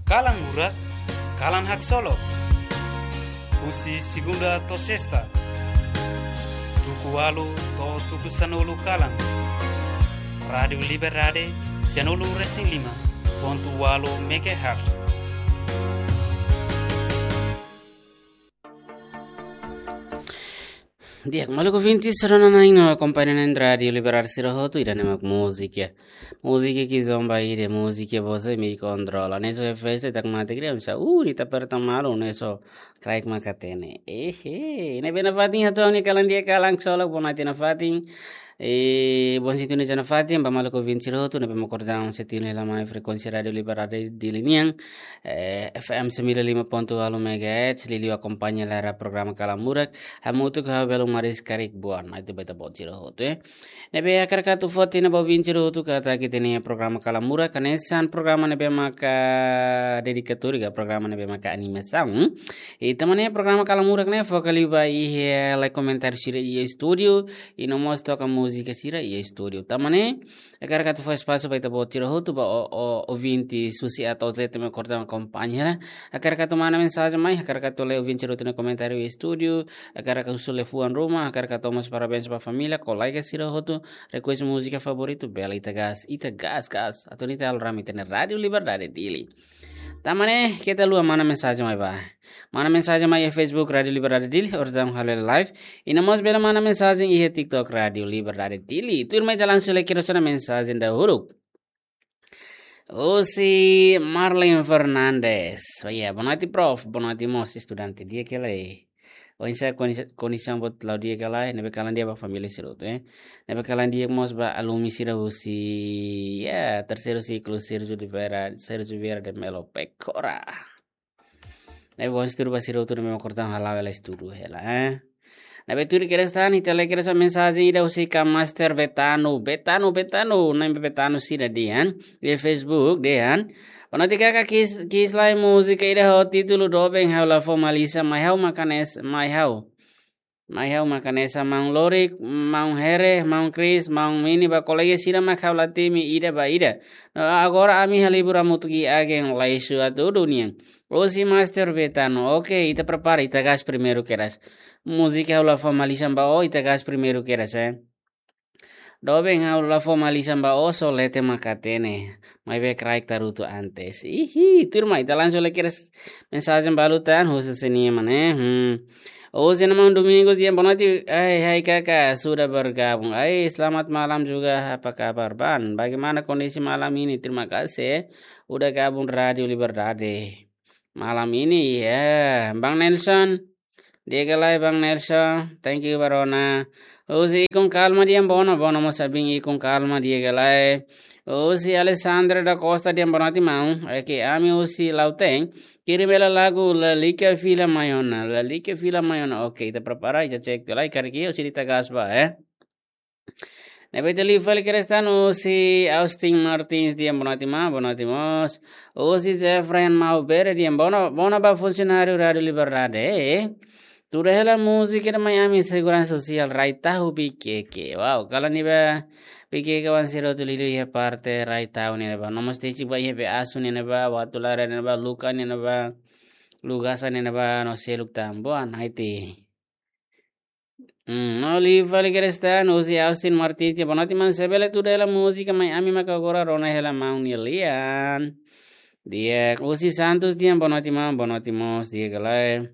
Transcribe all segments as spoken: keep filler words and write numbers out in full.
Kalang Murak, Kalang Hak Solo, Usi Segunda to Sesta, Tuku Walu to Tuku Sanolu Kalang, Radio Liberade, Sanolu Racing Lima, Pontu Walu Megahertz. Diak malu ko vinti sarana nai no accompagnano radio liberarsi rohoto ida nemak musica musica ki zomba ide musica bose mi controlla ne so feste tak mate kri sa uri ta per tamalo ne so kraik makatene ehe ne bena fatin hato ni kalan dia kalang solo bonati na fatin e buon sito ne jana fatin ba malu ko vinti rohoto ne be mokordang setine la mai frequenza radio liberare di liniang F M sembilan puluh lima koma satu megahertz lili accompagna la programma Kalang Murak hamutu ka belo maris karik buan itu beta bociro hotu eh nebe akar katu foti na bo vinciro hotu kata kita ni programa Kalang Murak kanesan programa nebe maka dedikatori ga programa nebe maka animação e tamane programa Kalang Murak ne focali ba i like comentar sira i studio e no mostro ka música sira i studio tamane akar katu fo espaço beta bociro hotu ba o o vinti susi atau zete me corta acompanha akar katu mana mensagem mai akar katu le vinciro hotu no comentário i studio akar katu sule fuan rumah akar katomas parabéns para família colega sira hotu request música favorito bela ita gas ita gas gas atau nita alrami tener radio liberdade dili tamane kita lua mana mensagem mai ba mana mensagem mai e Facebook radio liberdade dili ordam halal live ina mos bela mana mensagem e TikTok radio liberdade dili tur mai jalan sule kira sana mensagem da huruf Oh si Marlene Fernandes oh ya bonati prof bonati mos estudante dia que lei o insa condição bot laudia kala nebe kalan dia ba família sirut eh nebe kalan dia mos ba alumi sira usi ya terceiro ciclo Sergio de Vera Sergio Vera de Melo Pecora nebe bon stur ba sirut nebe cortan hala ela estudo ela eh nebe tur kerestan itale keresa mensagem ida usi ka master betano betano betano nebe betano sira dian di Facebook dian Panatika ka kis kis lai música ida ho título dobeng hau la formalisa mai hau makanes mai hau mai hau makanesa mang lorik mang here mang Chris mang mini ba kolege sira mak hau la timi ida ba ida agora ami halibura mutugi agen laisu atu dunia osi master betano okay ita prepara ita gas primeiro queras música hau la formalisa ba o ita gas primeiro queras eh Dobeng hau la formalizan ba oso lete makatene. Mai be kraik tarutu antes. Ihi, turma ita langsung le quieres mensaje balutan husus seni mane. Hmm. Oh, senang domingos dia bonati. Hai hai kakak sudah bergabung. Hai selamat malam juga. Apa kabar Ban? Bagaimana kondisi malam ini? Terima kasih udah gabung Radio Liberdade. Malam ini ya, Bang Nelson. Dia galai Bang Nelson. Thank you Barona. Usi con calma di ambono, bono mo sabing con calma di galai. Usi Alessandra da Costa di ambonati mau, e che ami usi lauteng, kiribela lagu la like fila mayona, la like fila mayona. Ok, te prepara, ya check galai kariki usi di tagasba, eh. Nebete li fal kerestano usi Austin Martins di ambonati mau, bonati mos. Usi Jeffrey mau bere di ambono, bona ba funcionario Radio Liberdade, eh. Tu la música de Miami Segurança Social Raitahu Pikeke. Wow, kalau ni ba Pikeke wan siro tu lilu ya parte Raitahu ni ba. Nomos teci ba ye be asu ni ba, watulara ni ba, luka ni ba, lugasa ni ba, no se luk tamboan haiti. Hmm, no li fali kerestan usi Austin Martins ya bonati man sebele tu la música Miami makagora rona hela maun lian. Dia usi Santos dia bonati man bonati mos dia galai.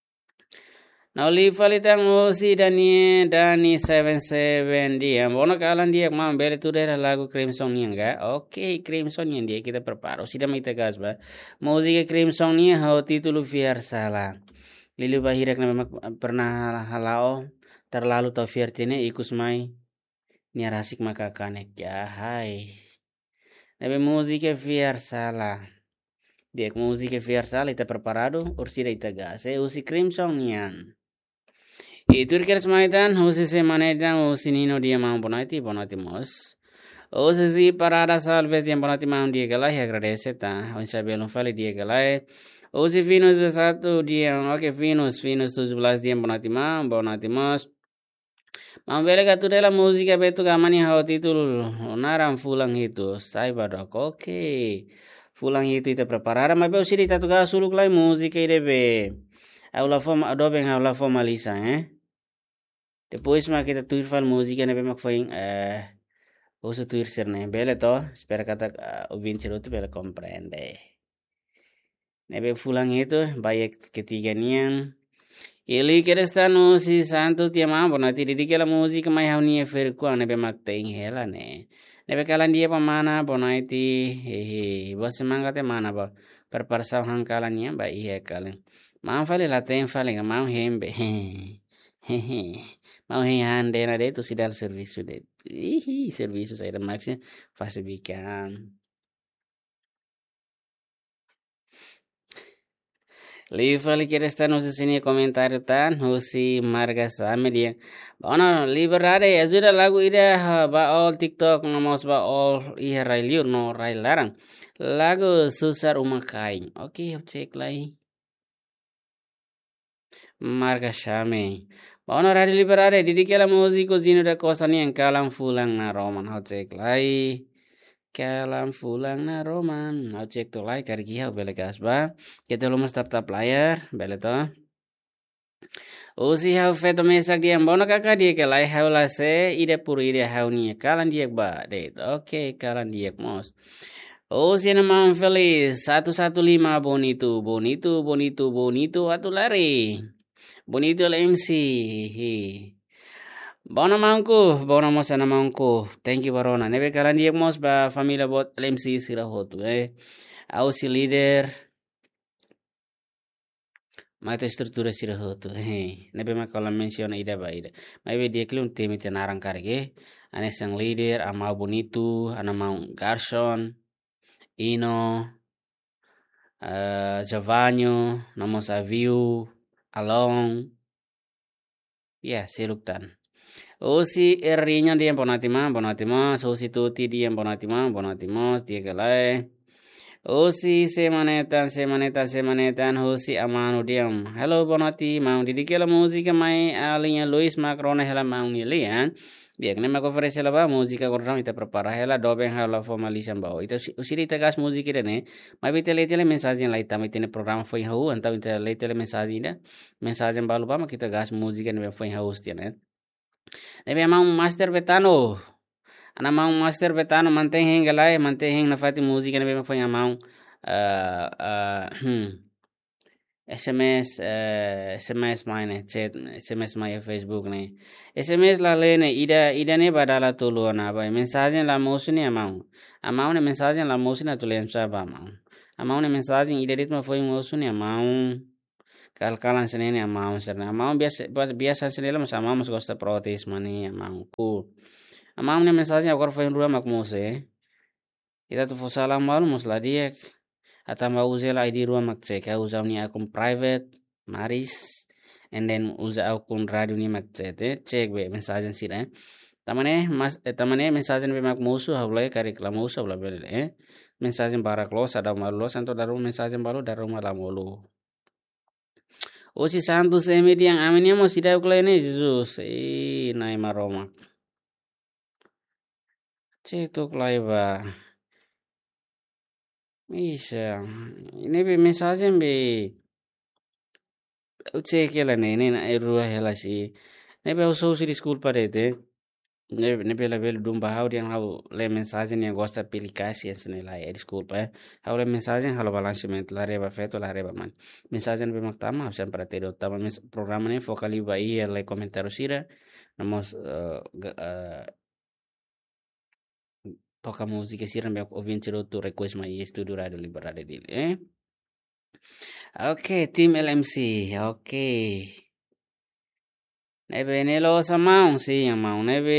Now leave falitang usi dani dani seven seven dia. Bono kalan dia mam bele tu dera lagu Crimson nianga. Okay, Crimson yang dia kita preparo. Sida mai tegas ba. Musik Crimson ni hau titulu fiar salah. Lilu bahirak na memang pernah halao terlalu tau fiar tine ikus mai ni rasik maka kanek ya hai. Nabe musik fiar salah. Dia musik fiar salah ita preparado ursida ita gas. Eh usi Crimson nian. Itu kira semaitan, usi se manetan, usi nino dia mau bonati, bonati mos. Usi si parada salves dia bonati mau dia galai, agradece ta. Usi belum fali dia galai. Usi Venus satu dia, oke Venus, Venus tujuh belas dia bonati mau, bonati mos. Mau bela katu dela musika betu kamani hau titul naram fulang itu. Saya badok, oke. fulang itu ita preparada mas be usiri tatu ga suluk lai música ide be aula forma adobe aula formaliza eh depois mas kita tuir fal música nebe mak foi eh usa tuir serne bele to espera kata uh, ouvinte outro bele compreende nebe fulang itu baik ketiga nian ele quer estar no si santo ti amabo na ti di que la música mai hauni e fer kwa nebe mak tein hela ne nebe kalan dia pamana bonaiti he você manga te mana ba per parsa han kalan nia ba ihe kalan mam fale la tem fale mam hembe he he mau he hande na de tu si dal serviço de ih serviço sai da max faz bican Livre quiere estar no sini comentário tan husi marga samedia bono liberare ajuda lagu ida ba all tiktok ngamos ba all iya railiu no railarang lagu susar umakai oke cek lagi marga shame bono radi liberare didikela musico zino da cosa ni kalam fulang na roman ho cek lagi kalam fulang na roman ho cek to lai kargi ha bele gasba kita lumas tap tap layar bele to usi hau feto mesak dia bono kakak dia ke lai hau la se ide puru ide hau ni kalan dia ba de oke kalan dia mos usi nama feliz satu satu lima bonito bonito bonito bonito atu lari bonito la M C bono mangku bono mos na mangku thank you barona nebe kalan dia mos ba familia bot M C sira hotu eh au si leader mata estrutura sira hotu eh nebe ma kala menciona ida ba ida mai be dia klun temi tenarang karge ane sang leader ama bonito ana mau garson ino uh, Javanyo namos aviu along ya siluktan Osi errinya dia bonatima bonatima sosi tuti dia bonatima bonatima dia galai Osi semanetan semanetan semanetan hosi amanu diam hello bonati mau didikela musika mai alinya Luis Macron hela mau nilian dia kena mako ofrece la ba musika korang ita prepara hela doben hala formalisam bao ita usiri ita gas musika dene mai bite letele mensagem la ita mitene programa foi hau anta ita letele mensagem da mensagem balu ba kita gas musika ne foi hau stiane nebe mau master betano ana mau master betano mantém hengalai mantém heng na fati música nebe foi mau uh, uh, hmm. S M S uh, S M S maine chat S M S mai Facebook ne S M S la lene ida ida ne badala tulu na ba mensagem la mosuni amau amau ne mensagem la mosuni tu lem sa ba amau amau ne mensagem ida ritmo foi mosuni amau kalkalan senene amau serna amau biasa biasa senela mas amau mas gosta protes mani amau ku amau ne mensagem agora foi rua mak mose ida tu fosala malu mos la diek ata mau usa la I D rua mak cek usa ni akun private maris and then usa akun radio ni mak cek eh cek be mensagem sira eh tamane mas eh, tamane mensagem be mak musu haulai kari kala musu haulai be eh mensagem barak lo sada malu santo daru mensagem balu daru malamolo Osi santos emedi yang aminia mo sida ukla ini Jesus eh nai maroma cek tuk lai ba Isha, ini be mensagem be cek la ne ne na erua hela si ne be uso si school parete ne ne be la bel dum ba hau dian hau le mensagem yang gosta aplikasi sene la e school pa hau le mensagem halo balanceamento la reba feto la reba man mensagem be maktama sempre te do tama programa ne focali ba i le comentário sira namos uh, uh, toca música sira me ouvinte do request mai estúdio radio liberade dele eh Oke, tim L M C. Oke. Nebe nelo samau sih yang mau nebe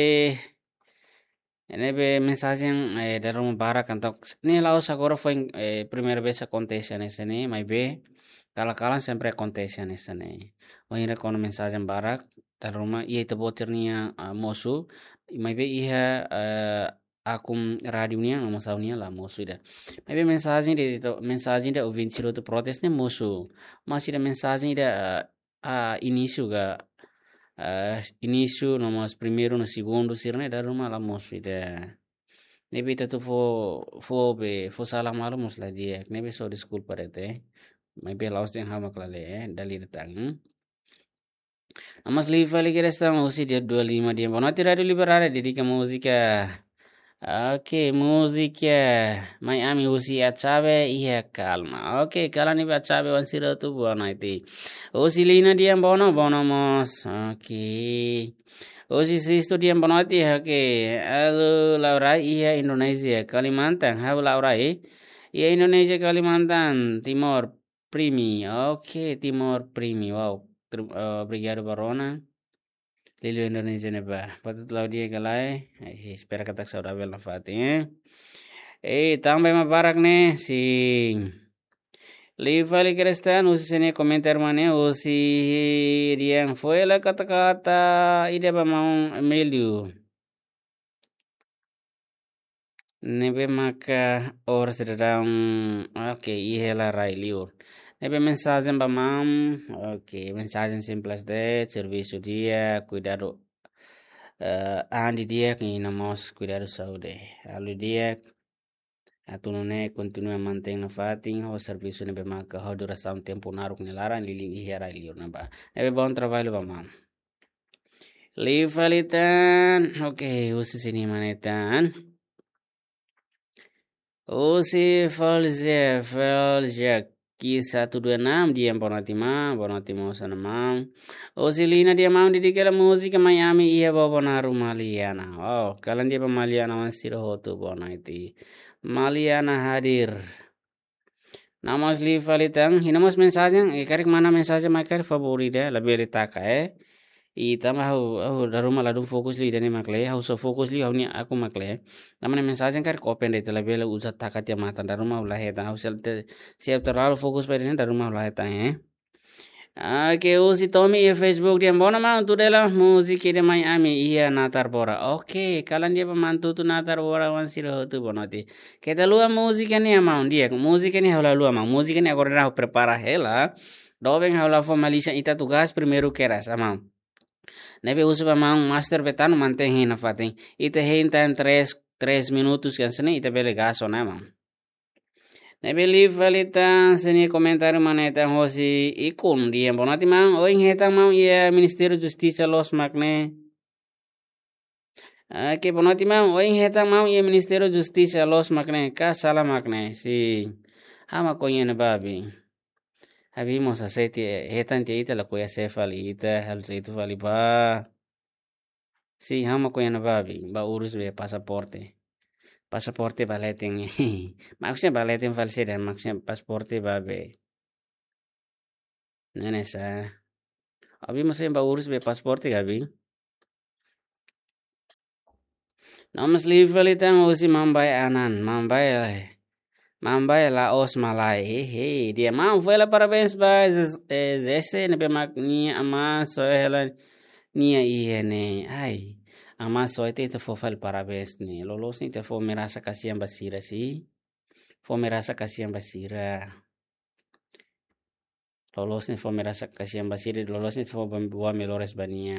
nebe mensagem eh, dari rumah barak kantok ni lau agora foi eh, primeira vez acontece nesse né mas be kala-kala sempre acontece nesse né hoje com mensagem barak dari rumah ia itu boternia uh, mosu mas be ia uh, akum radio nia ngomong nia lah musuh dah. Tapi mensagem de mensagem de ouvinte do protes ne musuh. Masih ada mensagem de uh, início ga uh, início no mas primeiro no segundo sirne da rumah lah musuh dah. Nebe ita tu fo fo be fo salah malu musla dia. Nebe so di school parete. Maybe laos yang hama klale eh dali datang. Amas liva lagi resta usi dia dua puluh lima dia. Bono tira dulu liberare dedika musika. Oke, musika. Miami usi acabe iya calma. Oke, kala ni acabe wan sira tu buana iti. Usi lina dia bono bono mos. Oke. Usi sisto dia bono iti oke. Halo Laura iya Indonesia Kalimantan. Halo Laura eh. Iya Indonesia Kalimantan Timor Primi. Oke, Timor Primi. Wow. Uh, Obrigado Barona. Lilo Indonesia ne ba. Patut lau dia galai. Eh, espera katak saudavel na fati eh. Eh, tambay mabarak ne si Livali Cristian usi sini komentar mana usi diang fuela kata-kata ide ba mau Emilio. Nebe maka or sedang oke ihela rai liur. Nebe mensagem ba mam oke mensagem simples de serviço dia cuidado uh, andi dia que namos cuidado saúde. Alu dia atunune continua mantém na fating o serviço nebe maka ho duração tempo naruk nelaran lili ihera liur na ba. Nebe bom trabalho ba mam. Livalitan oke usi sini manetan. Usi falzia falzia ki satu dua enam dia bonatima bonatima sana mam. Usi lina dia mam di dikela musika Miami iya bawa naru Maliana. Oh kalian dia Maliana masih hotu bona iti. Maliana hadir. Namas li falitang hinamas mensagem ikarik mana mensagem makar favorita lebih ditaka eh. I tama hau hau daruma ladum fokus li dani makle hau so fokus li hau ni aku makle namanya mensagem kar open de tela bela usa takat ya mata daruma ulah heta hau sel te siap terlalu fokus pada ni daruma ulah heta eh Oke usi Tommy ya Facebook dia bona mau tu dela musik de Miami iya natar bora oke kalian dia pemantu tu natar bora wan siro tu bonoti kita lua musik ni mau dia musik ni hau lua mau musik ni agora hau prepara hela dobeng hau la formalisha ita tugas primeiro keras amam Nebe usa mang master betano mantém na fatem. Ite renta em três três minutos que sene ite bele gaso na mam. Nebe live valita sene comentário maneta hosi ikun dia bonati mang oing heta mang ia Ministério Justiça los makne. Ke bonati mang oing heta mang ia Ministério Justiça los makne ka sala makne si hama konya na babi. Habimos aceite, hetan ita la kuya sefali ita hal itu fali ba. Si hama kuya na babi, ba urus be pasaporte. Pasaporte baleting. Maksudnya baleting falsi dan maksudnya pasaporte babe. Nene sa. Abi masih ba urus be pasaporte gabi. Namas live valitang usi mambai anan, mambai Mambai Laos Malai hehe dia mau foi lá parabéns ba esse ne be mak ni ama so ela ni ai ne ai ama so te te fofal parabéns ni lolos ni te fo merasa kasihan basira si fo merasa kasihan basira lolos ni fo merasa kasihan basira lolos ni fo bua melores bania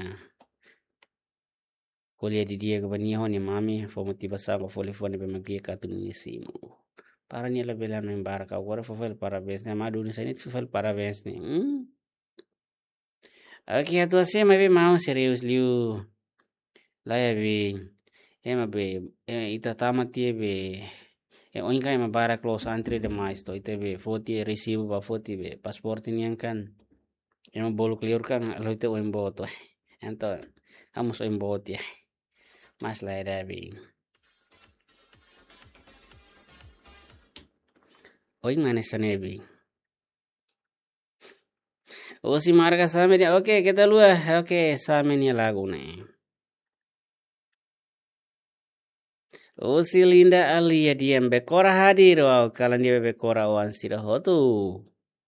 kuliah di dia ke bania ni mami fo motivasa ko fo le fo ne be magia katun ni simu para niya labela ng barka wala fulfill parabéns na maduni sa nit fulfill parabéns ni hmm okay ato asi may mau serius liu laya bi ema be ita tama tie be e oin kai ma bara close entry de mais to ite be forty receive ba forty be pasport ni kan ema bolu clear kan lo ite oin boto ento hamos oin bot ya mas laya bi Oing manis nebi. O si marga same dia. Oke, kita lua. Oke, same ni lagu ne. O si Linda Alia diem bekora hadir. Wow, kalian dia bekora wan sira hotu.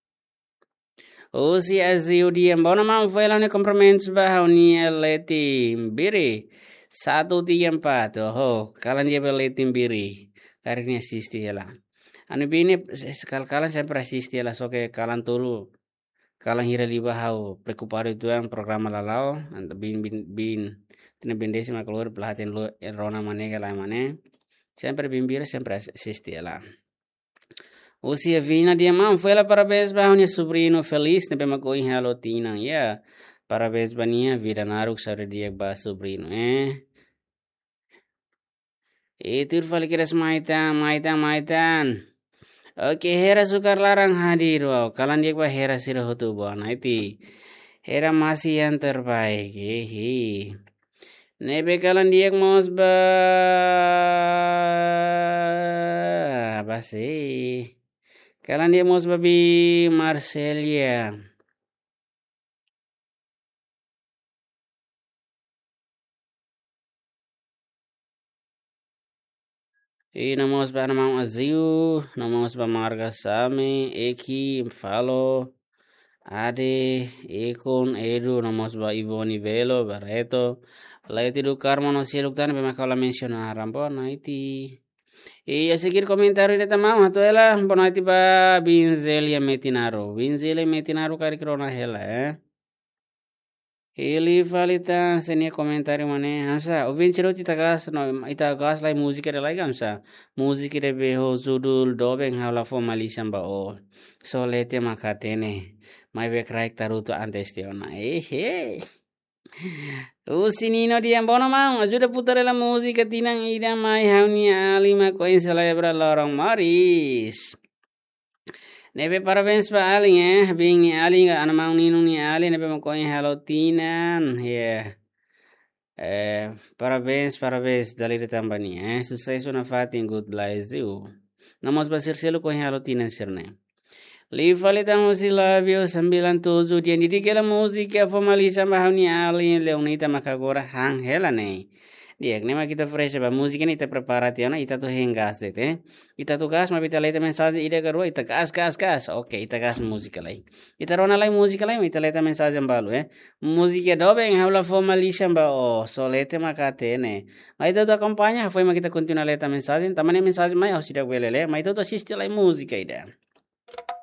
O si Aziu diem bona mam foi lá ne compromisos ba ni leti biri. Satu tiga empat. Oh, kalian dia leti biri. Karena asisti lah. Anu bini sekal kalan saya perasisti lah so ke kalan tulu kalan hira liba hau preocupado itu yang programa lalau anta bin bin bin tina bindesi ma keluar pelatihan lu rona manega la mane Sempre bimbira, sempre assistia lá. O Vina Diamant foi lá parabéns para o sobrinho feliz, ne bema ko em halotina, ya. Parabéns bania vida naruk sare dia ba sobrinho, eh. Itu fal kiras maitan, maitan, maitan. Oke, hera sukar larang hadir, wow. Kalan dia ba hera sira hotu ba, naiti. Hera masih yang terbaik, hehe. Nebe kalan dia mos ba, basi. Kalan dia mos babi Marcelia. E namos ba namang aziu, namos ba marga sami, eki, falo, ade, ekon, edu, namos ba Ivoni Velo, Barreto, laiti do Carmo no sieluk tan be makala mencionaram po naiti. E a seguir comentário de tamam hato ela, po naiti ba Binzelia Metinaro, Binzelia Metinaro kari krona hela, eh. Ele falita senia comentário mane hamsa ovin chero ti tagas no ita gas lai música de lai gamsa música de beho judul dobeng hala fo malisam ba o so lete makatene mai be kraik taruto antestiona eh eh o sinino di ambono mang ajuda putare la música tinang ida mai hauni alima ko in celebra lorong maris. Nebe parabéns para Alin, eh? Bing Alin, anamang ninong ni Alin, nebe makoy hello tinan, yeah. Eh, parabéns, parabéns, dali tambani, eh? Sucesso na fatin good Brasil. Namos basir selo ko hello tinan sirne. Li falitang si labio sambilan tuju dia di kela musika formalisa mahani Alin leonita makagora hang hela ne. Dia nema kita fresh ba música ni te preparati ona ita to hengas dete ita to gas ma bita leta mensagem ide garua ita gas gas gas oke ita gas música lai ita rona lai música lai ita leta mensagem balu eh música dobe en habla formalisha ba o solete makate ne ma ita to acompanha foi ma kita continua leta mensagem tamane mensagem mai au sida welele ma ita to assiste lai música ida